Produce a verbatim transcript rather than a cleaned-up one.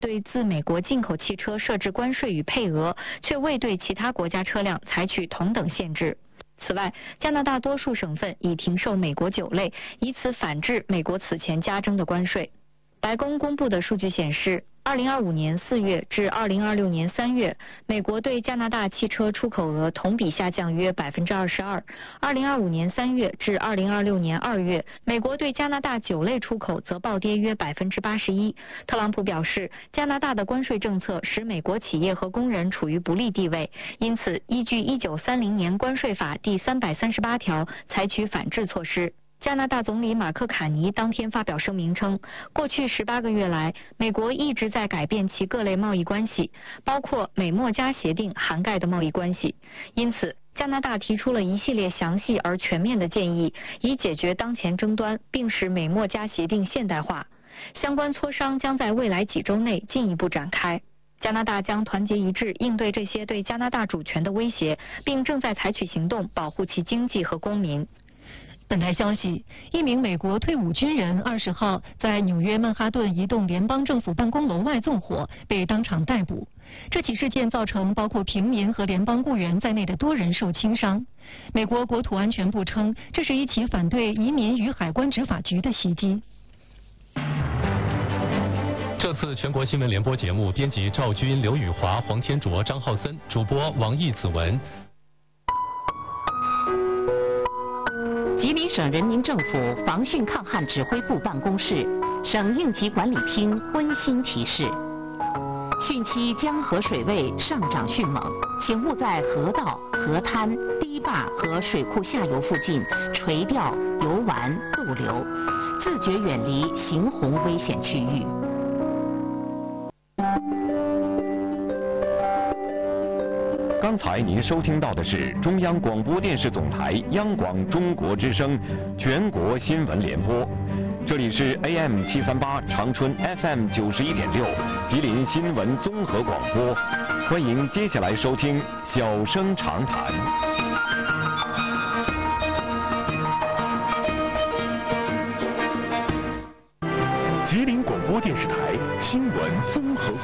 对自美国进口汽车设置关税与配额，却未对其他国家车辆采取同等限制。此外，加拿大多数省份已停售美国酒类，以此反制美国此前加征的关税。白宫公布的数据显示，二零二五年四月至二零二六年三月，美国对加拿大汽车出口额同比下降约百分之二十二。二零二五年三月至二零二六年二月，美国对加拿大酒类出口则暴跌约百分之八十一。特朗普表示，加拿大的关税政策使美国企业和工人处于不利地位，因此依据一九三零年关税法第三百三十八条采取反制措施。加拿大总理马克·卡尼当天发表声明称，过去十八个月来，美国一直在改变其各类贸易关系，包括美墨加协定涵盖的贸易关系。因此，加拿大提出了一系列详细而全面的建议，以解决当前争端，并使美墨加协定现代化。相关磋商将在未来几周内进一步展开。加拿大将团结一致应对这些对加拿大主权的威胁，并正在采取行动保护其经济和公民。 本台消息，一名美国退伍军人二十号在纽约曼哈顿一栋联邦政府办公楼外纵火，被当场逮捕。这起事件造成包括平民和联邦雇员在内的多人受轻伤。美国国土安全部称，这是一起反对移民与海关执法局的袭击。 这次全国新闻联播节目，编辑赵军、刘宇华、黄天卓、张浩森，主播王毅、子文。 吉林省人民政府防汛抗旱指挥部办公室、省应急管理厅温馨提示：汛期江河水位上涨迅猛，请勿在河道、河滩、堤坝和水库下游附近垂钓、游玩、逗留，自觉远离行洪危险区域。 刚才您收听到的是中央广播电视总台央广中国之声全国新闻联播，这里是 A M 七三八长春 F M 九十一点六吉林新闻综合广播，欢迎接下来收听小生长谈。吉林广播电视台新闻综合。